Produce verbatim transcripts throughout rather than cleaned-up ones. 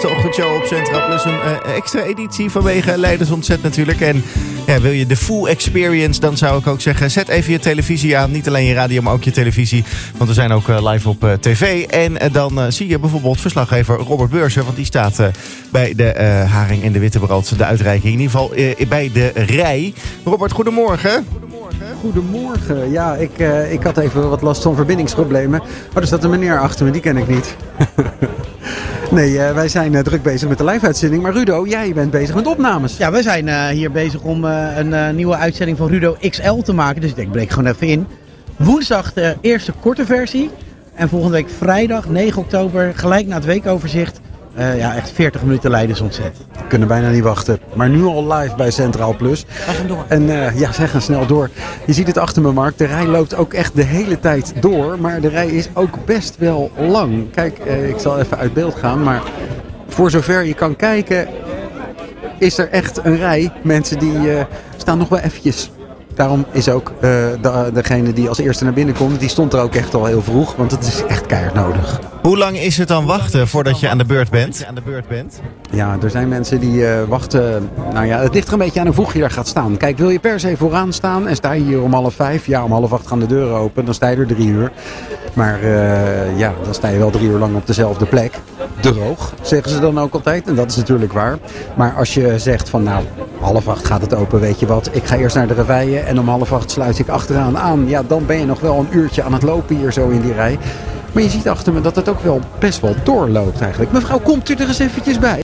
De ochtendshow op Centraal Plus, een uh, extra editie vanwege Leiders Ontzet natuurlijk. En ja, wil je de full experience, dan zou ik ook zeggen, zet even je televisie aan. Niet alleen je radio, maar ook je televisie. Want we zijn ook uh, live op uh, tv. En uh, dan uh, zie je bijvoorbeeld verslaggever Robert Beursen. Want die staat uh, bij de uh, Haring en de Wittebrood, de uitreiking. In ieder geval uh, bij de rij. Robert, goedemorgen. Goedemorgen. Ja, ik, uh, ik had even wat last van verbindingsproblemen. Oh, er staat een meneer achter me, die ken ik niet. Nee, uh, wij zijn uh, druk bezig met de live-uitzending. Maar Rudo, jij bent bezig met opnames. Ja, wij zijn uh, hier bezig om uh, een uh, nieuwe uitzending van Rudo X L te maken. Dus ik denk, ik breek gewoon even in. Woensdag de eerste korte versie. En volgende week vrijdag, negen oktober, gelijk na het weekoverzicht. Uh, ja, echt veertig minuten Leiders Ontzet. We kunnen bijna niet wachten. Maar nu al live bij Centraal Plus. Wij gaan door. En uh, ja, zij gaan snel door. Je ziet het achter me, Mark. De rij loopt ook echt de hele tijd door. Maar de rij is ook best wel lang. Kijk, uh, ik zal even uit beeld gaan. Maar voor zover je kan kijken, is er echt een rij. Mensen die uh, staan nog wel eventjes. Daarom is ook uh, de, degene die als eerste naar binnen komt, die stond er ook echt al heel vroeg. Want het is echt keihard nodig. Hoe lang is het dan wachten voordat je aan de beurt bent? Aan de beurt bent? Ja, er zijn mensen die uh, wachten. Nou ja, het ligt er een beetje aan hoe vroeg je daar gaat staan. Kijk, wil je per se vooraan staan en sta je hier om half vijf? Ja, om half acht gaan de deuren open. Dan sta je er drie uur. Maar uh, ja, dan sta je wel drie uur lang op dezelfde plek. Droog, zeggen ze dan ook altijd. En dat is natuurlijk waar. Maar als je zegt van nou, half acht gaat het open, weet je wat. Ik ga eerst naar de reveille en om half acht sluit ik achteraan aan. Ja, dan ben je nog wel een uurtje aan het lopen hier zo in die rij. Maar je ziet achter me dat het ook wel best wel doorloopt eigenlijk. Mevrouw, komt u er eens eventjes bij?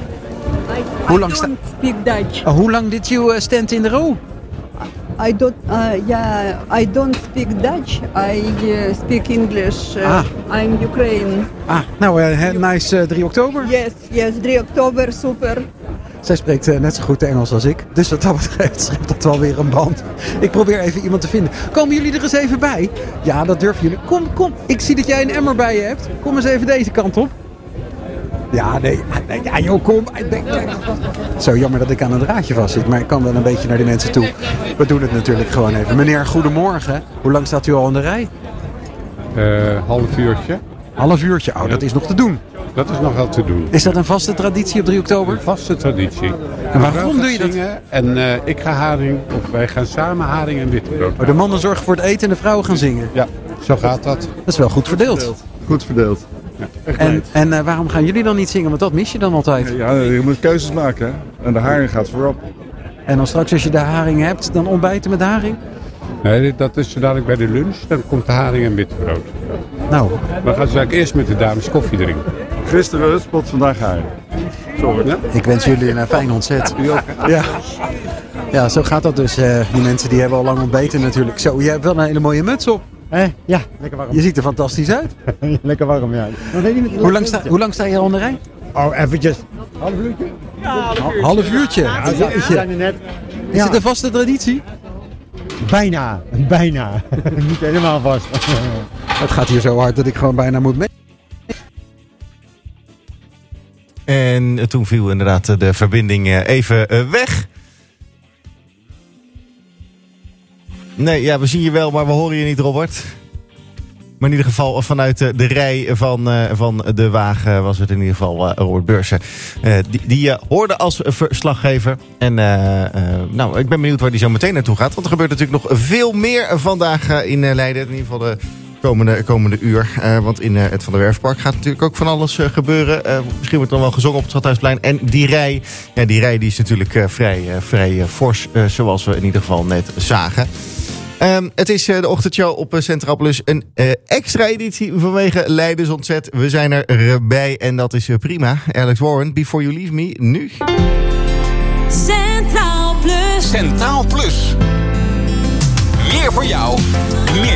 Hoe lang, sta- speak Dutch. oh, hoe lang did you uh, stand in the row? I don't. Uh, yeah, I don't speak Dutch. I uh, speak English. Uh, Ah. I'm Ukraine. Ah, nou, uh, nice uh, drie oktober. Yes, yes. drie oktober, super. Zij spreekt uh, net zo goed Engels als ik. Dus wat dat betreft schept dat wel weer een band. Ik probeer even iemand te vinden. Komen jullie er eens even bij? Ja, dat durven jullie. Kom, kom. Ik zie dat jij een emmer bij je hebt. Kom eens even deze kant op. Ja, nee. nee ja, joh, kom. Nee, nee. Zo jammer dat ik aan een draadje vast zit. Maar ik kan wel een beetje naar die mensen toe. We doen het natuurlijk gewoon even. Meneer, goedemorgen. Hoe lang staat u al in de rij? Uh, half uurtje. Half uurtje. Oh, dat is nog te doen. Dat is nog wel te doen. Is dat een vaste traditie op drie oktober? Een vaste traditie. En waarom doe je dat? Zingen en uh, ik ga haring, of wij gaan samen haring en wittebrood. Oh, de mannen zorgen voor het eten en de vrouwen gaan zingen. Ja, zo gaat dat. Dat is wel goed verdeeld. Goed verdeeld. Ja, En, en uh, waarom gaan jullie dan niet zingen? Want dat mis je dan altijd. Ja, je moet keuzes maken. Hè? En de haring gaat voorop. En dan straks als je de haring hebt, dan ontbijten met haring? Nee, dat is zo dadelijk bij de lunch. Dan komt de haring en wittebrood. Nou, Dan gaan ze eigenlijk eerst met de dames koffie drinken. Gisteren rustspot, vandaag haring. Zo, Ja? ik wens jullie een fijn ontzet. Ja. Ja, zo gaat dat dus. Uh, die mensen die hebben al lang ontbeten natuurlijk. Zo, jij hebt wel een hele mooie muts op. Eh, ja, lekker warm. Je ziet er fantastisch uit. Lekker warm, ja. Hoe lang sta, hoe lang sta je al in de rij? Oh, eventjes. Half uurtje? Half, half uurtje. Ja, we zijn er net. Is Ja. het een vaste traditie? Bijna, bijna. Niet helemaal vast. Het gaat hier zo hard dat ik gewoon bijna moet mee. En toen viel inderdaad de verbinding even weg. Nee, ja, we zien je wel, maar we horen je niet, Robert. Maar in ieder geval vanuit de rij van, van de wagen was het in ieder geval Robert Beursen. Die, die je hoorde als verslaggever. En uh, uh, nou, ik ben benieuwd waar die zo meteen naartoe gaat. Want er gebeurt natuurlijk nog veel meer vandaag in Leiden. In ieder geval de komende, komende uur. Uh, want in uh, het Van der Werfpark gaat natuurlijk ook van alles uh, gebeuren. Uh, misschien wordt er dan wel gezongen op het Stadhuisplein. En die rij, ja, die rij die is natuurlijk uh, vrij, uh, vrij uh, fors. Uh, zoals we in ieder geval net zagen. Um, het is uh, de ochtendshow op uh, Centraal Plus. Een uh, extra editie vanwege Leiders Ontzet. We zijn erbij en dat is uh, prima. Alex Warren, Before You Leave Me, nu. Centraal Plus. Centraal Plus. Meer voor jou, meer